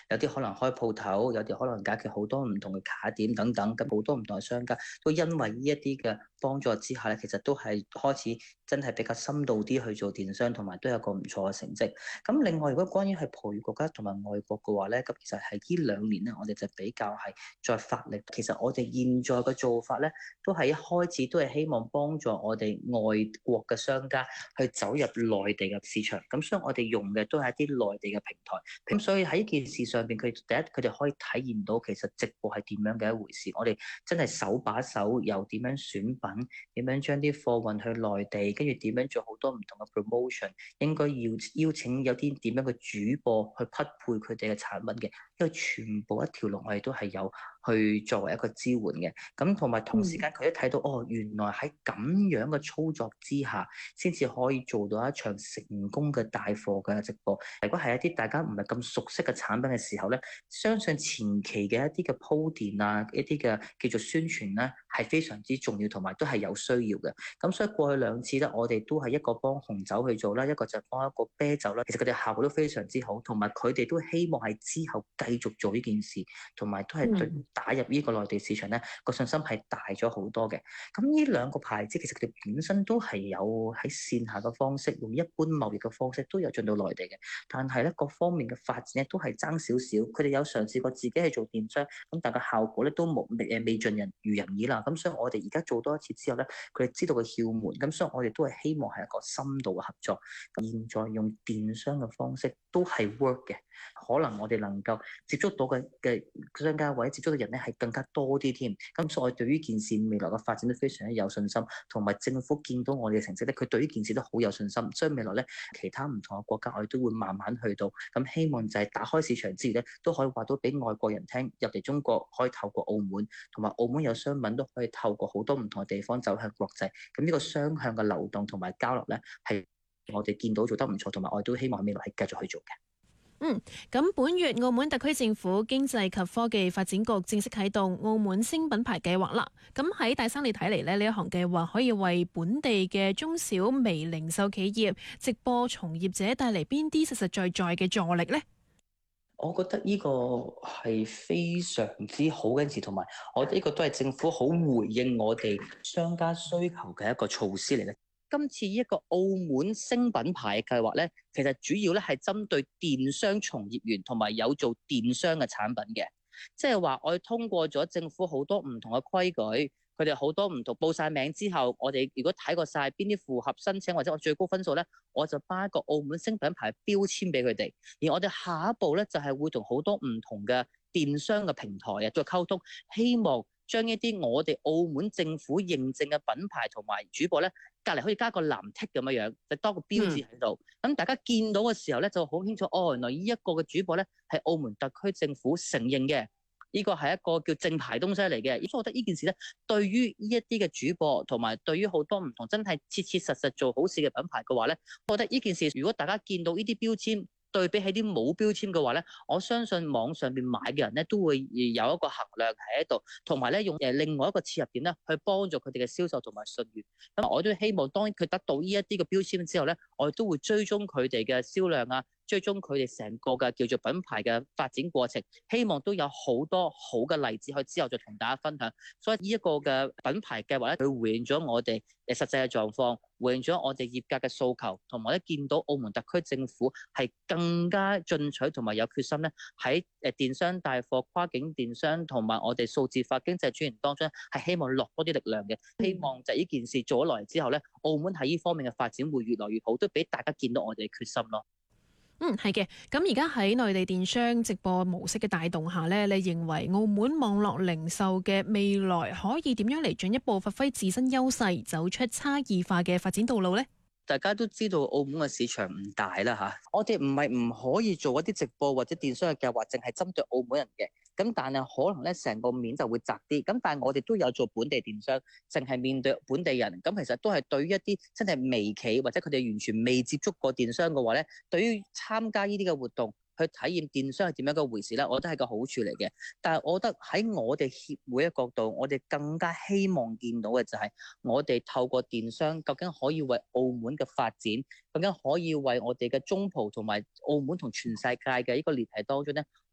有啲可能開鋪頭，有啲可能解決好多唔同嘅卡點等等，咁好多唔同嘅商家都因為呢一啲嘅幫助之下咧，其實都係開始真係比較深度啲去做電商，同埋都有個唔錯嘅成績。咁另外，如果關於係葡語國家同埋外國嘅話咧，咁其實係呢兩年咧，我哋就比較係再發力。其實我哋現在嘅做法咧，都係一開始都係希望幫助我哋外國嘅商家去走入內地嘅市場。咁所以我哋用嘅都係一啲內地嘅平台。咁所以喺呢件事上邊，佢哋可以體驗到其實直播係點樣嘅一回事。我哋真係手把手，又點樣選品，點樣將啲貨運去內地，跟住點樣做好多唔同嘅 promotion，應該要邀請有啲點樣嘅主播去匹配佢哋嘅產品嘅，因為全部一條龍我哋都係有去作為一個支援嘅。咁同埋同時間佢一睇到哦，原來喺咁樣嘅操作之下，先至可以做到一場成功嘅帶貨嘅直播。如果係一啲大家唔係咁熟悉嘅產品嘅時候咧，相信前期嘅一啲嘅鋪墊啊，一啲嘅叫做宣傳咧，係非常之重要，同埋都係有需要嘅。咁所以過去兩次咧，我哋都係一個幫紅酒去做啦，一個就係幫一個啤酒啦。其實佢哋效果都非常之好，同埋佢哋都希望係之後繼續做呢件事，同埋都係對打入呢個內地市場咧個信心係大咗好多嘅。咁呢兩個牌子其實佢哋本身都係有喺線下嘅方式，用一般貿易嘅方式都有進到內地嘅，但係咧各方面嘅發展咧都係爭少少。佢哋有嘗試過自己去做電商，咁但係效果咧都未盡如人意啦。咁所以我哋而家做多一次之後咧，佢哋知道個竅門，咁所以我哋都係希望係一個深度嘅合作。現在用電商嘅方式都係 work 嘅，可能我哋能夠接觸到嘅商家或者接觸到人咧係更加多啲添。咁所以我對於件事未來嘅發展都非常之有信心，同埋政府見到我哋嘅成績咧，佢對於件事都好有信心。所以未來咧，其他唔同嘅國家我哋都會慢慢去到。咁希望就係打開市場之餘咧，都可以話到俾外國人聽，入嚟中國可以透過澳門，同埋澳門有商品都可以透過好多唔同嘅地方走向國際。咁呢個雙向嘅流動同埋交流咧，係我哋見到做得唔錯，同埋我哋都希望未來係繼續去做嘅。 咁本月澳門特區政府經濟及科技發展局正式啟動澳門星品牌計劃啦。咁喺大生你睇嚟咧，呢一項計劃可以為本地嘅中小微零售企業、直播從業者帶嚟邊啲實實在在嘅助力呢？ 我覺得呢個係非常之好嘅事，同埋我覺得呢個都係政府好回應我哋商家需求嘅一個措施嚟嘅。今次呢一個澳門星品牌計劃咧，其實主要咧係針對電商從業員同埋有做電商嘅產品嘅，即係話我哋通過咗政府好多唔同嘅規矩，佢哋好多唔同報晒名之後，我哋如果睇過晒邊啲符合申請或者我最高分數咧，我就頒一個澳門星品牌標籤俾佢哋。而我哋下一步咧就係會同好多唔同嘅電商嘅平台啊再溝通，希望將一啲我哋澳門政府認證嘅品牌同埋主播咧，隔離可以加個藍剔咁樣，就多個標誌喺度。咁大家見到嘅時候咧，就好清楚哦，原來呢一個嘅主播咧係澳門特區政府承認嘅，呢個係一個叫正牌東西嚟嘅。所以我覺得呢件事咧，對於呢一啲嘅主播同埋對於好多唔同真係切切實實做好事嘅品牌嘅話咧，我覺得呢件事如果大家見到呢啲標籤，對比起啲冇標籤嘅話咧，我相信網上邊買嘅人咧都會有一個衡量喺度，同埋咧用另外一個切入點咧去幫助佢哋嘅銷售同埋信譽。咁我都希望當佢得到呢一啲嘅標籤之後咧，我哋都會追蹤佢哋嘅銷量啊，追蹤佢哋成個嘅叫做品牌嘅發展過程，希望都有好多好嘅例子去之後再同大家分享。所以呢一個嘅品牌計劃咧，佢回應咗我哋實際嘅狀況，回應咗我哋業界嘅訴求，同埋咧見到澳門特區政府係更加進取同埋有決心咧，喺電商帶貨、跨境電商同埋我哋數字化經濟轉型當中，係希望落多啲力量嘅。希望就係呢件事做咗落嚟之後咧，澳門喺呢方面嘅發展會越來越好，都俾大家見到我哋嘅決心咯。 係嘅。咁而家喺內地電商直播模式嘅帶動下呢，你認為澳門網絡零售嘅未來可以點樣嚟進一步發揮自身優勢，走出差異化嘅發展道路呢？大家都知道澳門嘅市場唔大啦嚇，我哋唔係唔可以做一啲直播或者電商嘅計劃，淨係針對澳門人嘅。咁但係可能咧成個面就會窄啲。咁但係我哋都有做本地電商，淨係面對本地人。咁其實都係對於一啲真係微企或者佢哋完全未接觸過電商嘅話咧，對於參加呢啲嘅活動，去體驗電商係點樣嘅回事咧，我覺得係個好處嚟嘅。但係我覺得喺我哋協會嘅角度，我哋更加希望見到嘅就係我哋透過電商，究竟可以為澳門嘅發展，究竟可以為我哋嘅中葡同埋澳門同全世界嘅呢個聯繫當中咧，